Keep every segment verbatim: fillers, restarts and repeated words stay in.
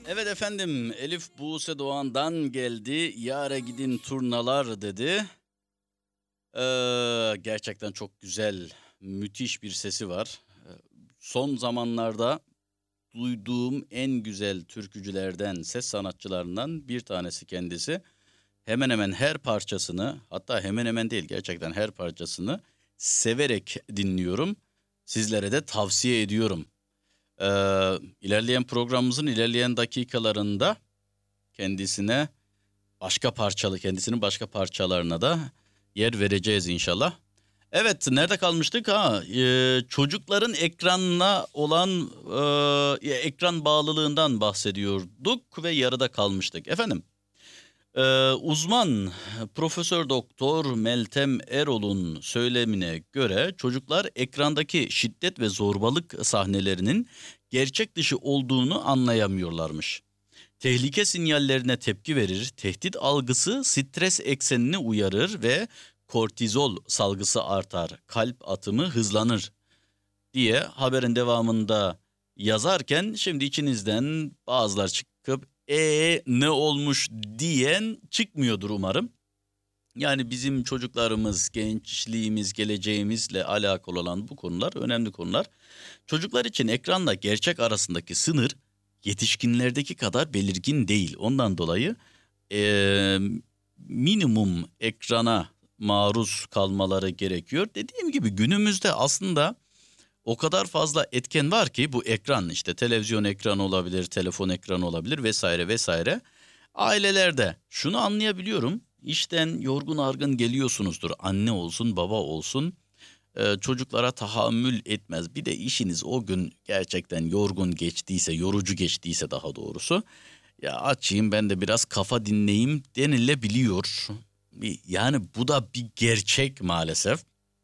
Evet efendim, Elif Buse Doğan'dan geldi. Yâre gidin turnalar dedi. Ee, gerçekten çok güzel, müthiş bir sesi var. Ee, Son zamanlarda duyduğum en güzel türkücülerden, ses sanatçılarından bir tanesi kendisi. Hemen hemen her parçasını, hatta hemen hemen değil gerçekten her parçasını severek dinliyorum. Sizlere de tavsiye ediyorum. Ee, ilerleyen programımızın ilerleyen dakikalarında kendisine başka parçalı, kendisinin başka parçalarına da yer vereceğiz inşallah. Evet, nerede kalmıştık? Ha, e, çocukların ekranına olan e, ekran bağlılığından bahsediyorduk ve yarıda kalmıştık. Efendim, e, uzman Profesör Doktor Meltem Erol'un söylemine göre çocuklar ekrandaki şiddet ve zorbalık sahnelerinin gerçek dışı olduğunu anlayamıyorlarmış. Tehlike sinyallerine tepki verir, tehdit algısı stres eksenini uyarır ve kortizol salgısı artar, kalp atımı hızlanır diye haberin devamında yazarken şimdi içinizden bazılar çıkıp e ne olmuş diyen çıkmıyordur umarım. Yani bizim çocuklarımız, gençliğimiz, geleceğimizle alakalı olan bu konular önemli konular. Çocuklar için ekranla gerçek arasındaki sınır yetişkinlerdeki kadar belirgin değil. Ondan dolayı eee, minimum ekrana maruz kalmaları gerekiyor. Dediğim gibi günümüzde aslında o kadar fazla etken var ki bu ekran işte televizyon ekranı olabilir, telefon ekranı olabilir vesaire vesaire. Ailelerde şunu anlayabiliyorum. İşten yorgun argın geliyorsunuzdur. Anne olsun, baba olsun. Ee, çocuklara tahammül etmez. Bir de işiniz o gün gerçekten yorgun geçtiyse, yorucu geçtiyse daha doğrusu. Ya açayım ben de biraz kafa dinleyeyim denilebiliyor. Bir- Yani bu da bir gerçek maalesef.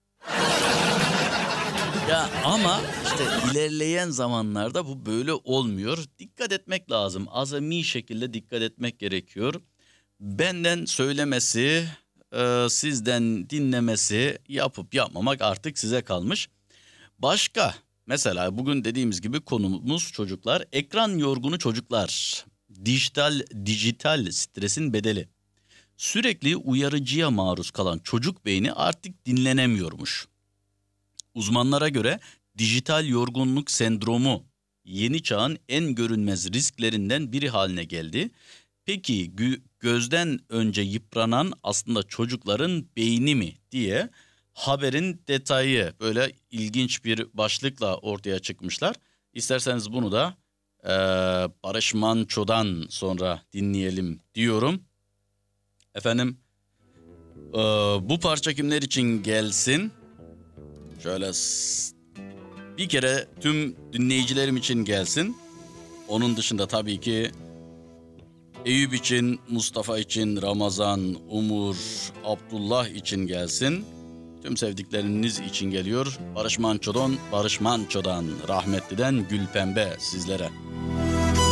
Ya ama işte ilerleyen zamanlarda bu böyle olmuyor. Dikkat etmek lazım. Azami şekilde dikkat etmek gerekiyor. Benden söylemesi, e, sizden dinlemesi, yapıp yapmamak artık size kalmış. Başka mesela bugün dediğimiz gibi konumuz çocuklar. Ekran yorgunu çocuklar. Dijital dijital stresin bedeli. Sürekli uyarıcıya maruz kalan çocuk beyni artık dinlenemiyormuş. Uzmanlara göre dijital yorgunluk sendromu yeni çağın en görünmez risklerinden biri haline geldi. Peki gü- gözden önce yıpranan aslında çocukların beyni mi diye haberin detayı böyle ilginç bir başlıkla ortaya çıkmışlar. İsterseniz bunu da eee, Barış Manço'dan sonra dinleyelim diyorum. Efendim eee, bu parça kimler için gelsin? Şöyle s- bir kere tüm dinleyicilerim için gelsin. Onun dışında tabii ki Eyüp için, Mustafa için, Ramazan, Umur, Abdullah için gelsin. Tüm sevdikleriniz için geliyor. Barış Manço'dan, Barış Manço'dan, rahmetliden Gülpembe sizlere.